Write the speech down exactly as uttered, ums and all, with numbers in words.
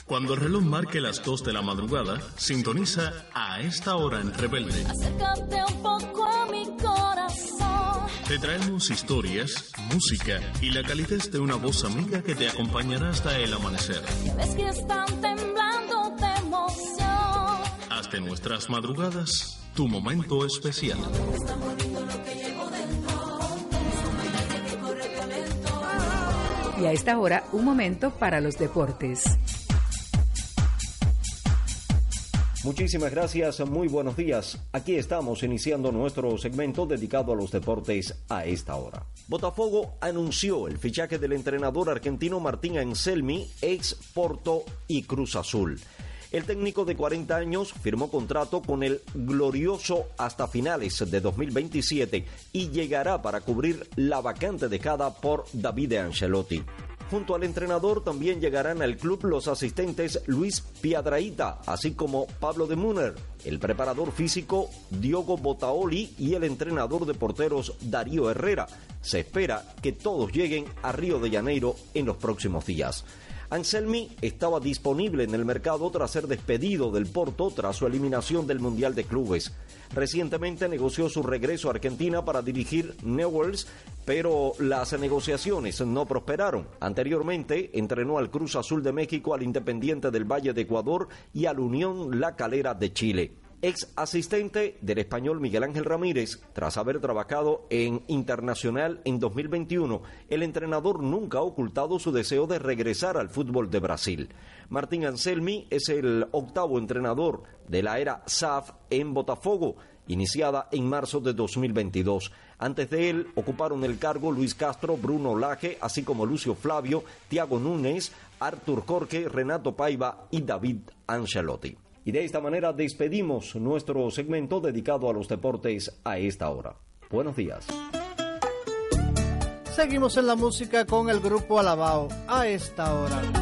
Cuando el reloj marque las dos de la madrugada, sintoniza A Esta Hora en Rebelde. Acércate un poco a mi corazón. Te traemos historias, música y la calidez de una voz amiga que te acompañará hasta el amanecer. Ya ves que están temblando de emoción. Haz de nuestras madrugadas tu momento especial. Está bonito lo que llevo dentro. Es un bailaje que corre violento. Y a esta hora, un momento para los deportes. Muchísimas gracias, muy buenos días. Aquí estamos iniciando nuestro segmento dedicado a los deportes a esta hora. Botafogo anunció el fichaje del entrenador argentino Martín Anselmi, ex Porto y Cruz Azul. El técnico de cuarenta años firmó contrato con el glorioso hasta finales de dos mil veintisiete y llegará para cubrir la vacante dejada por David Ancelotti. Junto al entrenador también llegarán al club los asistentes Luis Piedrahita, así como Pablo de Munner, el preparador físico Diogo Botaoli y el entrenador de porteros Darío Herrera. Se espera que todos lleguen a Río de Janeiro en los próximos días. Anselmi estaba disponible en el mercado tras ser despedido del Porto tras su eliminación del Mundial de Clubes. Recientemente negoció su regreso a Argentina para dirigir Newell's, pero las negociaciones no prosperaron. Anteriormente entrenó al Cruz Azul de México, al Independiente del Valle de Ecuador y al Unión La Calera de Chile. Ex asistente del español Miguel Ángel Ramírez, tras haber trabajado en Internacional en dos mil veintiuno, el entrenador nunca ha ocultado su deseo de regresar al fútbol de Brasil. Martín Anselmi es el octavo entrenador de la era S A F en Botafogo, iniciada en marzo de dos mil veintidós. Antes de él ocuparon el cargo Luis Castro, Bruno Lage, así como Lucio Flavio, Thiago Núñez, Artur Jorge, Renato Paiva y David Ancelotti. Y de esta manera despedimos nuestro segmento dedicado a los deportes a esta hora. Buenos días. Seguimos en la música con el grupo Alabao a esta hora.